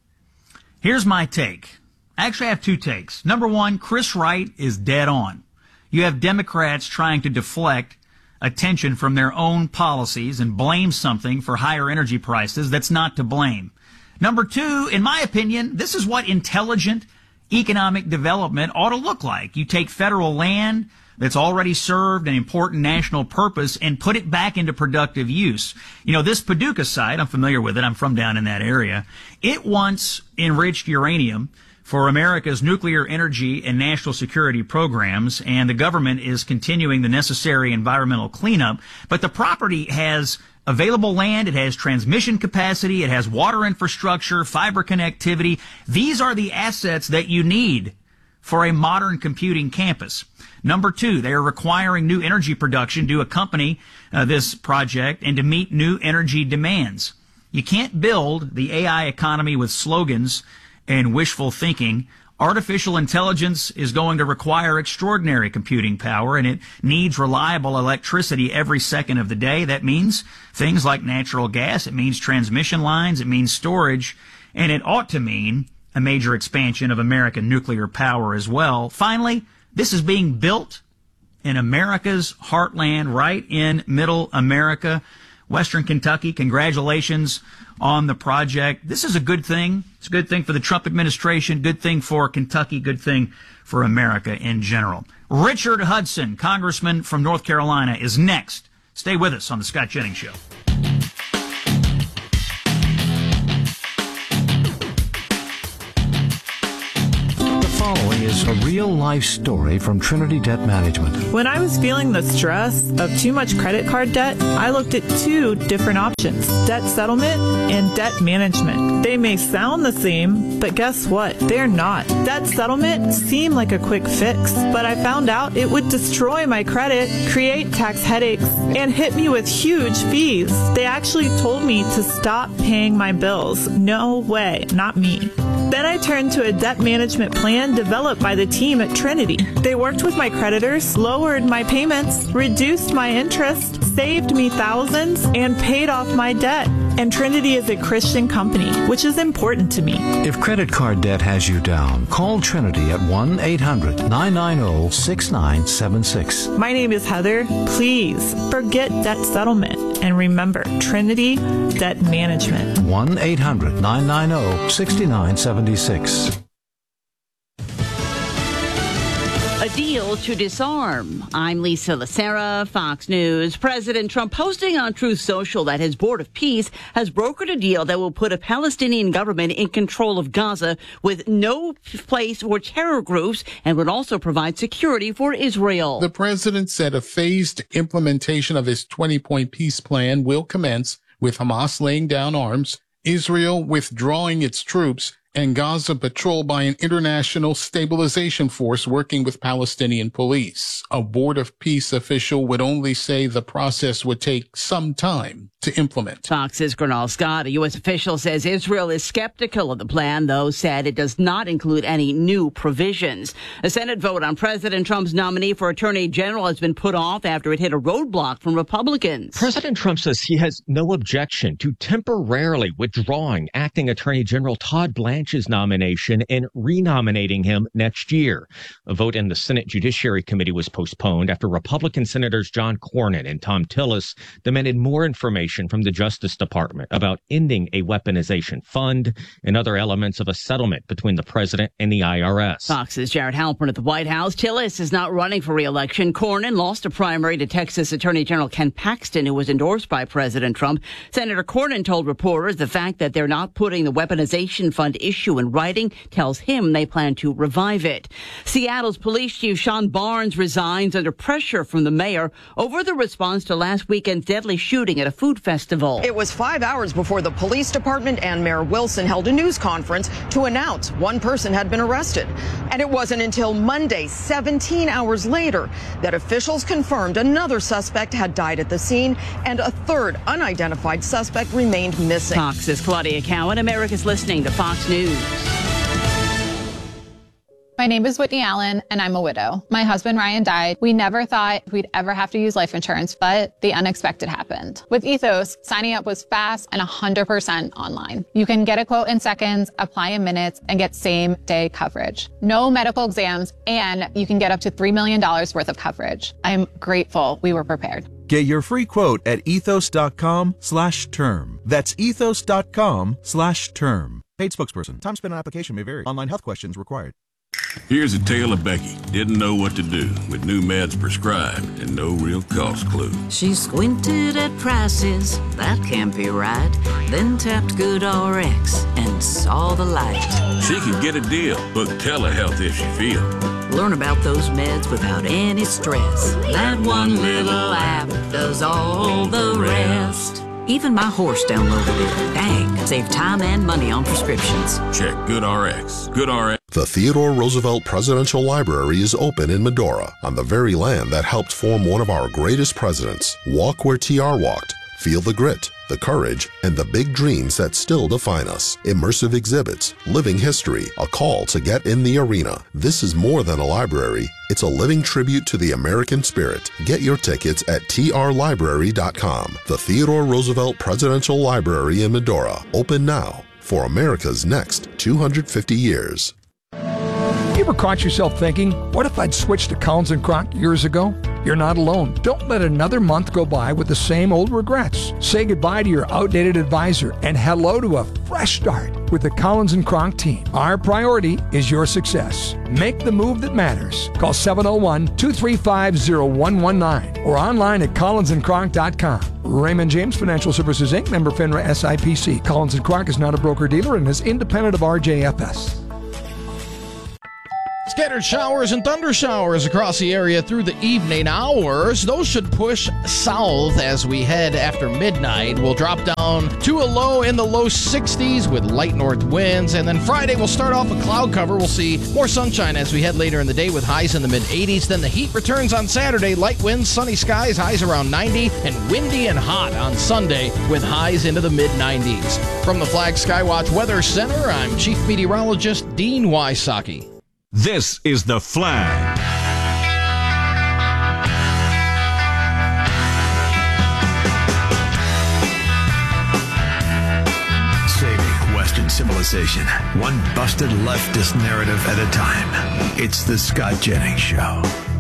[SPEAKER 2] Here's my take. Actually, I have two takes. Number one, Chris Wright is dead on. You have Democrats trying to deflect attention from their own policies and blame something for higher energy prices that's not to blame. Number two, in my opinion, this is what intelligent economic development ought to look like. You take federal land that's already served an important national purpose and put it back into productive use. You know, this Paducah site, I'm familiar with it. I'm from down in that area. It once enriched uranium for America's nuclear energy and national security programs, and the government is continuing the necessary environmental cleanup. But the property has available land, it has transmission capacity, it has water infrastructure, fiber connectivity. These are the assets that you need for a modern computing campus. Number two, they are requiring new energy production to accompany uh, this project and to meet new energy demands. You can't build the A I economy with slogans and wishful thinking. Artificial intelligence is going to require extraordinary computing power, and it needs reliable electricity every second of the day. That means things like natural gas. It means transmission lines. It means storage. And it ought to mean a major expansion of American nuclear power as well. Finally, this is being built in America's heartland, right in middle America, Western Kentucky. Congratulations on the project. This is a good thing. It's a good thing for the Trump administration, good thing for Kentucky, good thing for America in general. Richard Hudson, congressman from North Carolina, is next. Stay with us on the Scott Jennings Show.
[SPEAKER 12] The following is a real-life story from Trinity Debt Management.
[SPEAKER 13] When I was feeling the stress of too much credit card debt, I looked at two different options, debt settlement and debt management. They may sound the same, but guess what? They're not. Debt settlement seemed like a quick fix, but I found out it would destroy my credit, create tax headaches, and hit me with huge fees. They actually told me to stop paying my bills. No way, not me. Then I turned to a debt management plan developed by the team at Trinity. They worked with my creditors, lowered my payments, reduced my interest, saved me thousands, and paid off my debt. And Trinity is a Christian company, which is important to me.
[SPEAKER 12] If credit card debt has you down, call Trinity at one eight hundred nine nine zero six nine seven six.
[SPEAKER 13] My name is Heather. Please forget debt settlement and remember Trinity Debt Management.
[SPEAKER 12] one eight hundred nine nine zero six nine seven six.
[SPEAKER 9] A deal to disarm. I'm Lisa Lacera, Fox News. President Trump posting on Truth Social that his Board of Peace has brokered a deal that will put a Palestinian government in control of Gaza with no place for terror groups and would also provide security for Israel.
[SPEAKER 14] The president said a phased implementation of his twenty-point peace plan will commence with Hamas laying down arms, Israel withdrawing its troops, and Gaza patrolled by an international stabilization force working with Palestinian police. A Board of Peace official would only say the process would take some time to implement.
[SPEAKER 9] Fox's Gernal Scott, a U S official, says Israel is skeptical of the plan, though said it does not include any new provisions. A Senate vote on President Trump's nominee for Attorney General has been put off after it hit a roadblock from Republicans.
[SPEAKER 15] President Trump says he has no objection to temporarily withdrawing acting Attorney General Todd Blanche's nomination and renominating him next year. A vote in the Senate Judiciary Committee was postponed after Republican Senators John Cornyn and Thom Tillis demanded more information from the Justice Department about ending a weaponization fund and other elements of a settlement between the president and the I R S.
[SPEAKER 9] Fox's Jared Halpern at the White House. Tillis is not running for re-election. Cornyn lost a primary to Texas Attorney General Ken Paxton, who was endorsed by President Trump. Senator Cornyn told reporters the fact that they're not putting the weaponization fund issue in writing tells him they plan to revive it. Seattle's police chief Sean Barnes resigns under pressure from the mayor over the response to last weekend's deadly shooting at a food festival.
[SPEAKER 16] It was five hours before the police department and Mayor Wilson held a news conference to announce one person had been arrested. And it wasn't until Monday, seventeen hours later, that officials confirmed another suspect had died at the scene and a third unidentified suspect remained missing.
[SPEAKER 9] Fox's Claudia Cowan. America's listening to Fox News.
[SPEAKER 17] My name is Whitney Allen, and I'm a widow. My husband, Ryan, died. We never thought we'd ever have to use life insurance, but the unexpected happened. With Ethos, signing up was fast and one hundred percent online. You can get a quote in seconds, apply in minutes, and get same-day coverage. No medical exams, and you can get up to three million dollars worth of coverage. I'm grateful we were prepared.
[SPEAKER 27] Get your free quote at ethos.com slash term. That's ethos.com slash term. Paid spokesperson. Time spent on application may vary. Online health questions required.
[SPEAKER 28] Here's a tale of Becky. Didn't know what to do with new meds prescribed and no real cost clue.
[SPEAKER 29] She squinted at prices, that can't be right. Then tapped GoodRx and saw the light.
[SPEAKER 28] She could get a deal. Book telehealth if she feel.
[SPEAKER 29] Learn about those meds without any stress. That one little app does all the rest. Even my horse downloaded it. Dang, save time and money on prescriptions.
[SPEAKER 28] Check GoodRx. GoodRx.
[SPEAKER 30] The Theodore Roosevelt Presidential Library is open in Medora, on the very land that helped form one of our greatest presidents. Walk where T R walked. Feel the grit, the courage, and the big dreams that still define us. Immersive exhibits, living history, a call to get in the arena. This is more than a library. It's a living tribute to the American spirit. Get your tickets at T R library dot com. The Theodore Roosevelt Presidential Library in Medora. Open now for America's next two hundred fifty years.
[SPEAKER 31] You ever caught yourself thinking, what if I'd switched to Collins and Crocke years ago?
[SPEAKER 1] You're not alone. Don't let another month go by with the same old regrets. Say goodbye to your outdated advisor and hello to a fresh start with the Collins and Kronk team. Our priority is your success. Make the move that matters. Call seven oh one, two three five, oh one one nine or online at collins and kronk dot com. Raymond James Financial Services, Incorporated, member FINRA S I P C. Collins and Kronk is not a broker-dealer and is independent of R J F S.
[SPEAKER 3] Scattered showers and thunder showers across the area through the evening hours. Those should push south as we head after midnight. We'll drop down to a low in the low sixties with light north winds. And then Friday, we'll start off with cloud cover. We'll see more sunshine as we head later in the day with highs in the mid eighties. Then the heat returns on Saturday. Light winds, sunny skies, highs around ninety. And windy and hot on Sunday with highs into the mid nineties. From the Flag Skywatch Weather Center, I'm Chief Meteorologist Dean Wysocki.
[SPEAKER 8] This is The Flag.
[SPEAKER 24] Saving Western civilization, one busted leftist narrative at a time. It's The Scott Jennings Show.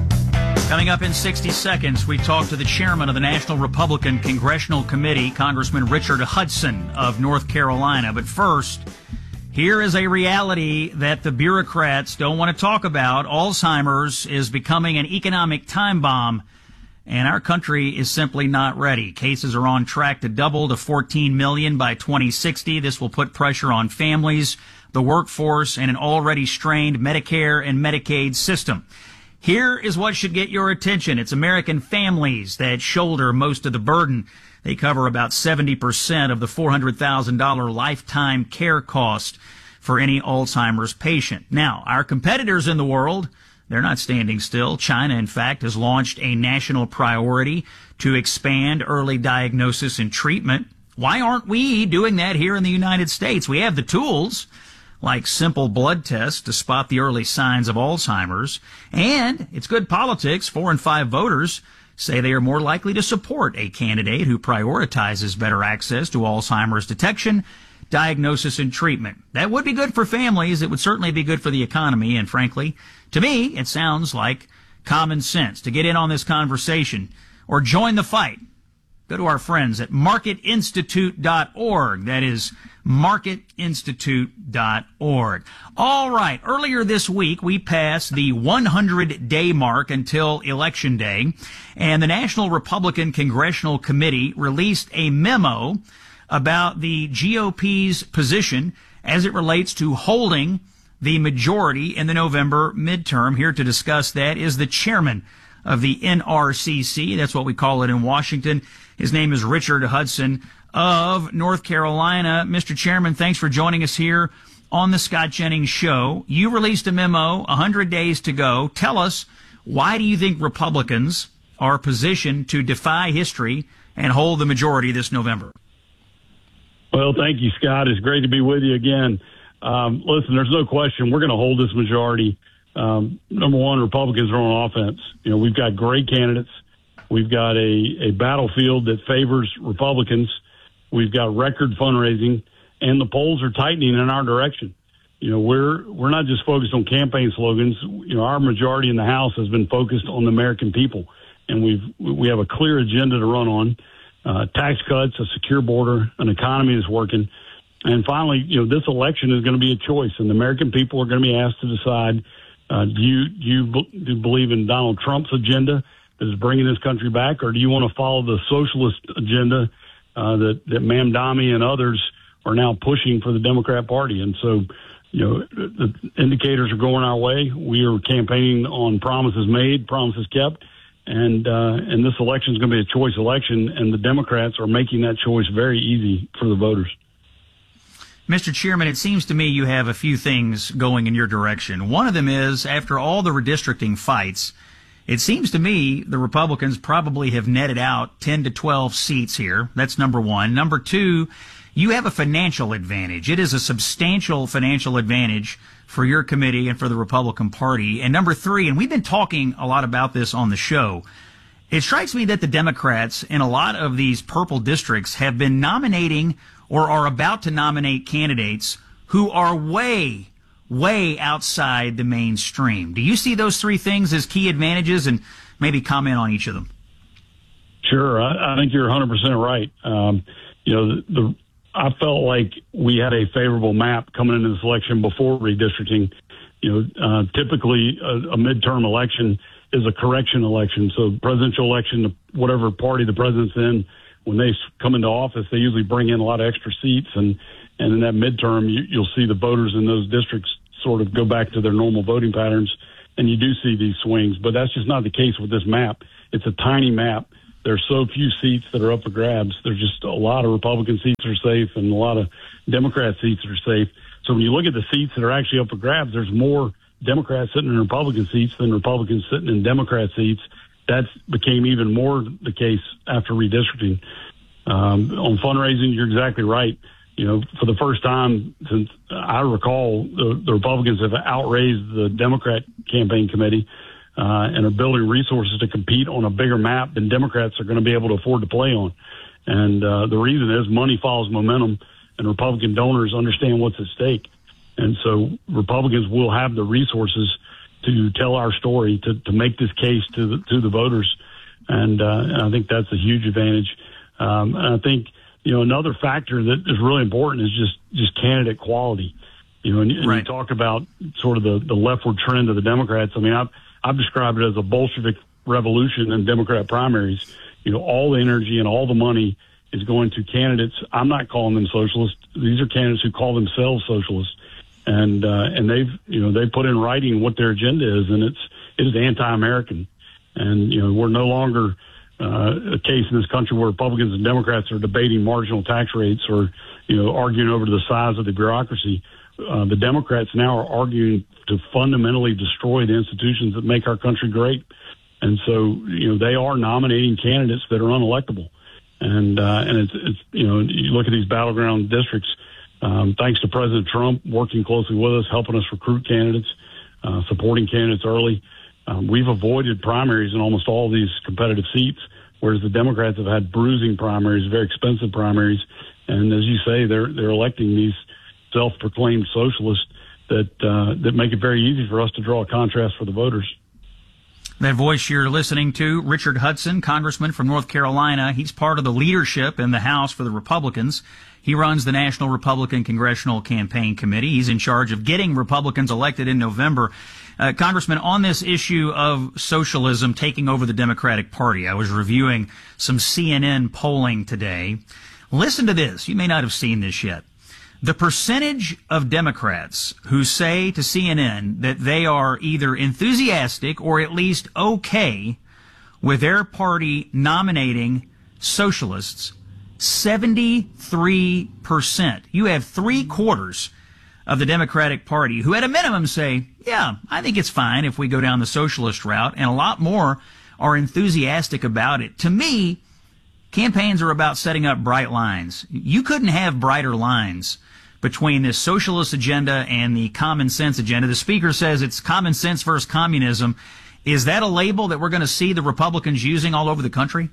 [SPEAKER 2] Coming up in sixty seconds, we talk to the chairman of the National Republican Congressional Committee, Congressman Richard Hudson of North Carolina. But first, here is a reality that the bureaucrats don't want to talk about. Alzheimer's is becoming an economic time bomb, and our country is simply not ready. Cases are on track to double to fourteen million by twenty sixty. This will put pressure on families, the workforce, and an already strained Medicare and Medicaid system. Here is what should get your attention. It's American families that shoulder most of the burden. They cover about seventy percent of the four hundred thousand dollars lifetime care cost for any Alzheimer's patient. Now, our competitors in the world, they're not standing still. China, in fact, has launched a national priority to expand early diagnosis and treatment. Why aren't we doing that here in the United States? We have the tools, like simple blood tests to spot the early signs of Alzheimer's. And it's good politics. Four in five voters say they are more likely to support a candidate who prioritizes better access to Alzheimer's detection, diagnosis, and treatment. That would be good for families. It would certainly be good for the economy. And frankly, to me, it sounds like common sense. To get in on this conversation or join the fight, go to our friends at market institute dot org. That is market institute dot org. All right. Earlier this week, we passed the one hundred day mark until Election Day, and the National Republican Congressional Committee released a memo about the G O P's position as it relates to holding the majority in the November midterm. Here to discuss that is the chairman of the N R C C. That's what we call it in Washington. His name is Richard Hudson of North Carolina. Mister Chairman, thanks for joining us here on the Scott Jennings Show. You released a memo, one hundred days to go. Tell us, why do you think Republicans are positioned to defy history and hold the majority this November?
[SPEAKER 5] Well, thank you, Scott. It's great to be with you again. Um, listen, there's no question we're going to hold this majority. Um, number one, Republicans are on offense. You know, we've got great candidates. We've got a, a battlefield that favors Republicans. We've got record fundraising, and the polls are tightening in our direction. You know, we're we're not just focused on campaign slogans. You know, our majority in the House has been focused on the American people, and we've we have a clear agenda to run on: uh, tax cuts, a secure border, an economy that's working, and finally, you know, this election is going to be a choice, and the American people are going to be asked to decide: uh, do you do you, do you believe in Donald Trump's agenda that is bringing this country back, or do you want to follow the socialist agenda uh, that, that Mamdani and others are now pushing for the Democrat Party? And so, you know, the indicators are going our way. We are campaigning on promises made, promises kept, and uh, and this election is going to be a choice election, and the Democrats are making that choice very easy for the voters.
[SPEAKER 2] Mister Chairman, it seems to me you have a few things going in your direction. One of them is, after all the redistricting fights, it seems to me the Republicans probably have netted out ten to twelve seats here. That's number one. Number two, you have a financial advantage. It is a substantial financial advantage for your committee and for the Republican Party. And number three, and we've been talking a lot about this on the show, it strikes me that the Democrats in a lot of these purple districts have been nominating or are about to nominate candidates who are way way outside the mainstream. Do you see those three things as key advantages? And maybe comment on each of them.
[SPEAKER 5] Sure. I, I think you're one hundred percent right. Um, you know, the, the I felt like we had a favorable map coming into this election before redistricting. You know, uh, typically a, a midterm election is a correction election. So presidential election, whatever party the president's in, when they come into office, they usually bring in a lot of extra seats. And, and in that midterm, you, you'll see the voters in those districts sort of go back to their normal voting patterns. And you do see these swings, but that's just not the case with this map. It's a tiny map. There's so few seats that are up for grabs. There's just a lot of Republican seats are safe and a lot of Democrat seats are safe. So when you look at the seats that are actually up for grabs, there's more Democrats sitting in Republican seats than Republicans sitting in Democrat seats. That became even more the case after redistricting. Um, on fundraising, you're exactly right. You know, for the first time since I recall, the, the Republicans have outraised the Democrat campaign committee. Uh, and are building resources to compete on a bigger map than Democrats are going to be able to afford to play on. And uh, the reason is money follows momentum, and Republican donors understand what's at stake. And so Republicans will have the resources to tell our story, to, to make this case to the, to the voters. And, uh, and I think that's a huge advantage. Um, and I think, you know, another factor that is really important is just, just candidate quality. You know, and, and right. you talked about sort of the, the leftward trend of the Democrats. I mean, I've, I've described it as a Bolshevik revolution in Democrat primaries. You know, all the energy and all the money is going to candidates. I'm not calling them socialists. These are candidates who call themselves socialists. And, uh, and they've, you know, they put in writing what their agenda is, and it's, it is anti-American. And, you know, we're no longer, uh, a case in this country where Republicans and Democrats are debating marginal tax rates or, you know, arguing over the size of the bureaucracy. Uh, the Democrats now are arguing to fundamentally destroy the institutions that make our country great. And so, you know, they are nominating candidates that are unelectable. And, uh, and it's, it's, you know, you look at these battleground districts, um, thanks to President Trump working closely with us, helping us recruit candidates, uh, supporting candidates early. Um, we've avoided primaries in almost all these competitive seats, whereas the Democrats have had bruising primaries, very expensive primaries. And as you say, they're, they're electing these self-proclaimed socialists that uh, that make it very easy for us to draw a contrast for the voters.
[SPEAKER 2] That voice you're listening to, Richard Hudson, congressman from North Carolina. He's part of the leadership in the House for the Republicans. He runs the National Republican Congressional Campaign Committee. He's in charge of getting Republicans elected in November. Uh, Congressman, on this issue of socialism taking over the Democratic Party, I was reviewing some C N N polling today. Listen to this. You may not have seen this yet. The percentage of Democrats who say to C N N that they are either enthusiastic or at least okay with their party nominating socialists, seventy-three percent. You have three quarters of the Democratic Party who at a minimum say, yeah, I think it's fine if we go down the socialist route, and a lot more are enthusiastic about it. To me, campaigns are about setting up bright lines. You couldn't have brighter lines between this socialist agenda and the common sense agenda. The speaker says it's common sense versus communism. Is that a label that we're going to see the Republicans using all over the country?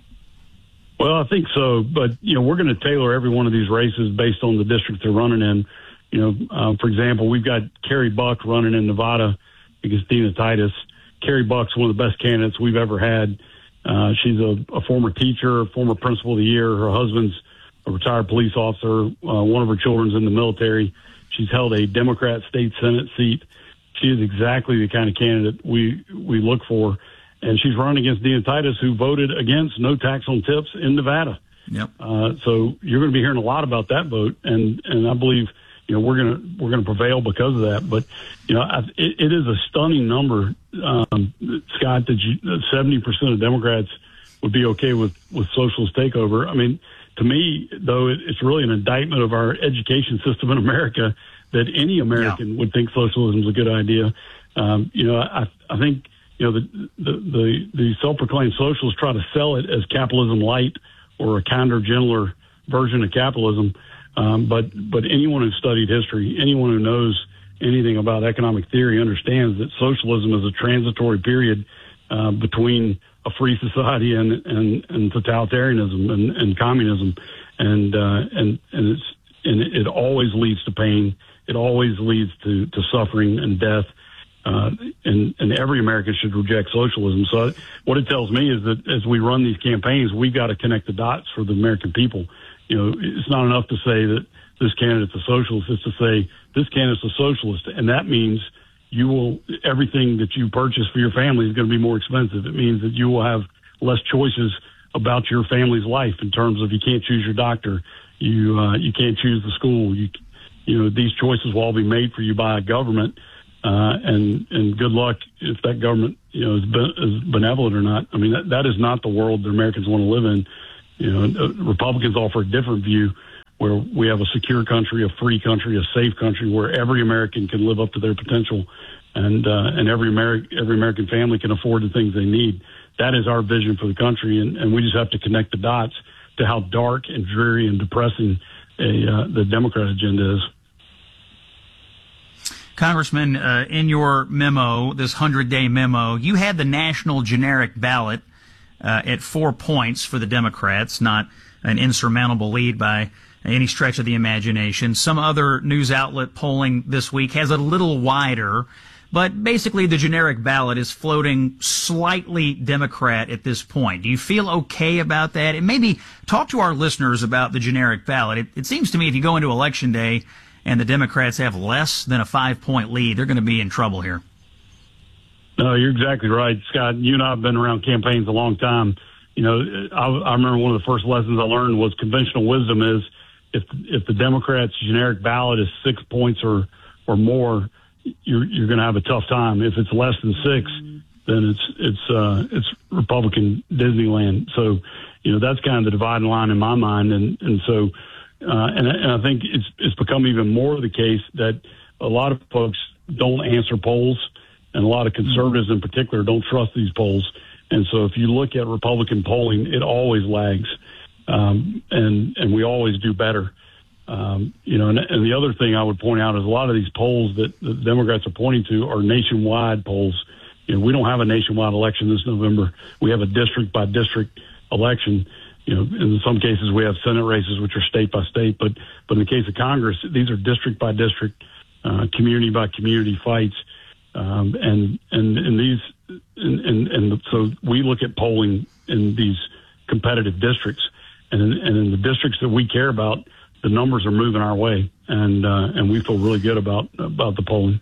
[SPEAKER 5] Well, I think so. But, you know, we're going to tailor every one of these races based on the district they're running in. You know, uh, for example, we've got Carrie Buck running in Nevada against Dina Titus. Carrie Buck's one of the best candidates we've ever had. Uh, she's a, a former teacher, a former principal of the year. Her husband's a retired police officer. Uh, one of her children's in the military. She's held a Democrat state Senate seat. She is exactly the kind of candidate we, we look for. And she's running against Dina Titus, who voted against no tax on tips in Nevada.
[SPEAKER 2] Yep.
[SPEAKER 5] Uh, so you're going to be hearing a lot about that vote. And, and I believe, you know, we're going to, we're going to prevail because of that. But, you know, I, it, it is a stunning number, um, Scott, that you, seventy percent of Democrats would be okay with, with socialist takeover. I mean, to me, though, it, it's really an indictment of our education system in America that any American yeah. would think socialism is a good idea. Um, you know, I, I think, you know, the, the, the, the self-proclaimed socialists try to sell it as capitalism light or a kinder, gentler version of capitalism. Um, but, but anyone who's studied history, anyone who knows anything about economic theory understands that socialism is a transitory period uh, between a free society and, and, and totalitarianism and, and communism. And, uh, and, and it's, and it always leads to pain. It always leads to, to suffering and death. uh, and, and every American should reject socialism. So what it tells me is that as we run these campaigns, we've got to connect the dots for the American people. You know, it's not enough to say that this candidate's a socialist. It's to say this candidate's a socialist, and that means you will everything that you purchase for your family is going to be more expensive. It means that you will have less choices about your family's life in terms of you can't choose your doctor, you uh, you can't choose the school. You you know these choices will all be made for you by a government, uh, and and good luck if that government you know is, be, is benevolent or not. I mean that that is not the world that Americans want to live in. You know, Republicans offer a different view, where we have a secure country, a free country, a safe country, where every American can live up to their potential, and uh, and every Ameri- every American family can afford the things they need. That is our vision for the country, and, and we just have to connect the dots to how dark and dreary and depressing a, uh, the Democrat agenda is.
[SPEAKER 2] Congressman, uh, in your memo, this hundred-day memo, you had the national generic ballot uh, at four points for the Democrats, not an insurmountable lead by any stretch of the imagination. Some other news outlet polling this week has a little wider, but basically the generic ballot is floating slightly Democrat at this point. Do you feel okay about that? And maybe talk to our listeners about the generic ballot. It, it seems to me if you go into Election Day and the Democrats have less than a five-point lead, they're going to be in trouble here.
[SPEAKER 5] No, you're exactly right, Scott. You and I have been around campaigns a long time. You know, I, I remember one of the first lessons I learned was conventional wisdom is if if the Democrats' generic ballot is six points or or more, you're you're going to have a tough time. If it's less than six, then it's it's uh, it's Republican Disneyland. So, you know, that's kind of the dividing line in my mind, and and so uh, and and I think it's it's become even more the case that a lot of folks don't answer polls, and a lot of conservatives in particular don't trust these polls. And so if you look at Republican polling, it always lags, um, and and we always do better. Um, you know, and, and the other thing I would point out is a lot of these polls that the Democrats are pointing to are nationwide polls. You know, we don't have a nationwide election this November. We have a district by district election. You know, in some cases we have Senate races, which are state by state, but but in the case of Congress, these are district by district, uh, community by community fights, um, and and and these and, and and so we look at polling in these competitive districts, and in, and in the districts that we care about, the numbers are moving our way, and uh, and we feel really good about about the polling.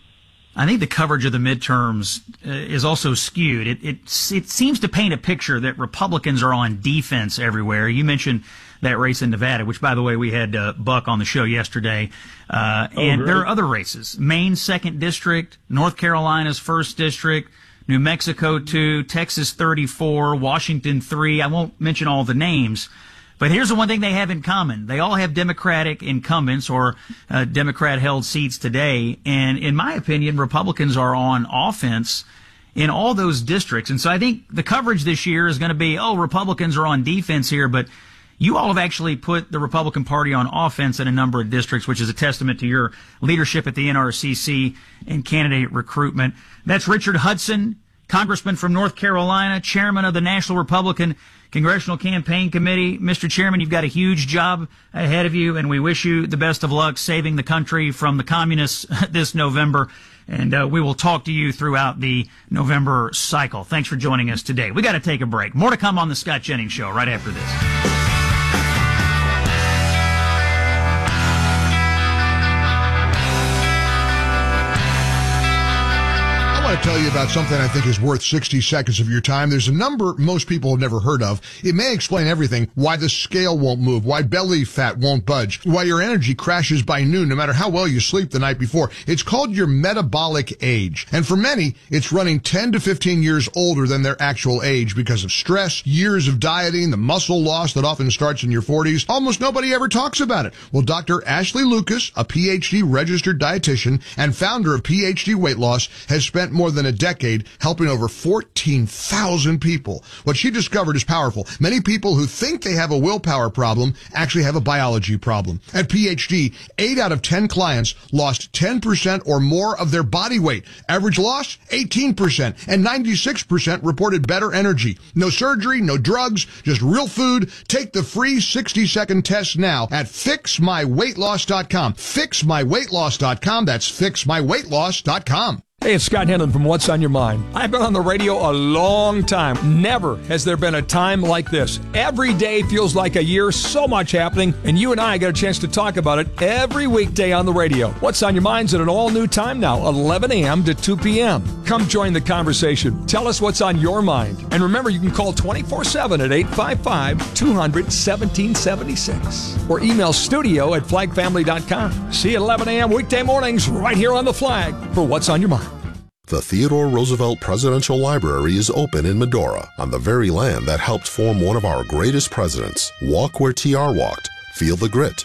[SPEAKER 2] I think the coverage of the midterms uh, is also skewed. It, it it seems to paint a picture that Republicans are on defense everywhere. You mentioned that race in Nevada, which, by the way, we had uh, Buck on the show yesterday. Uh,
[SPEAKER 5] oh,
[SPEAKER 2] and
[SPEAKER 5] great.
[SPEAKER 2] There are other races. Maine's second district, North Carolina's first district, New Mexico two, Texas thirty-four, Washington three. I won't mention all the names. But here's the one thing they have in common. They all have Democratic incumbents or uh, Democrat-held seats today. And in my opinion, Republicans are on offense in all those districts. And so I think the coverage this year is going to be, oh, Republicans are on defense here. But you all have actually put the Republican Party on offense in a number of districts, which is a testament to your leadership at the N R C C and candidate recruitment. That's Richard Hudson, Congressman from North Carolina, chairman of the National Republican Congressional Campaign Committee. Mister Chairman, you've got a huge job ahead of you, and we wish you the best of luck saving the country from the communists this November. And uh, we will talk to you throughout the November cycle. Thanks for joining us today. We got to take a break. More to come on the Scott Jennings Show right after this.
[SPEAKER 4] I want to tell you about something I think is worth sixty seconds of your time. There's a number most people have never heard of. It may explain everything: why the scale won't move, why belly fat won't budge, why your energy crashes by noon no matter how well you sleep the night before. It's called your metabolic age. And for many, it's running ten to fifteen years older than their actual age because of stress, years of dieting, the muscle loss that often starts in your forties. Almost nobody ever talks about it. Well, Doctor Ashley Lucas, a P H D registered dietitian and founder of P H D Weight Loss, has spent more than a decade helping over fourteen thousand people. What she discovered is powerful. Many people who think they have a willpower problem actually have a biology problem. At P H D, eight out of ten clients lost ten percent or more of their body weight. Average loss, eighteen percent, and ninety-six percent reported better energy. No surgery, no drugs, just real food. Take the free sixty second test now at fix my weight loss dot com. fix my weight loss dot com. That's fix my weight loss dot com.
[SPEAKER 1] Hey, it's Scott Henlon from What's on Your Mind. I've been on the radio a long time. Never has there been a time like this. Every day feels like a year, so much happening, and you and I got a chance to talk about it every weekday on the radio. What's on Your Mind's at an all-new time now, eleven a.m. to two p.m. Come join the conversation. Tell us what's on your mind. And remember, you can call twenty-four seven at eight five five, two hundred, seventeen seventy-six or email studio at flag family dot com. See you at eleven a.m. weekday mornings right here on The Flag for What's on Your Mind.
[SPEAKER 30] The Theodore Roosevelt Presidential Library is open in Medora, on the very land that helped form one of our greatest presidents. Walk where T R walked. Feel the grit,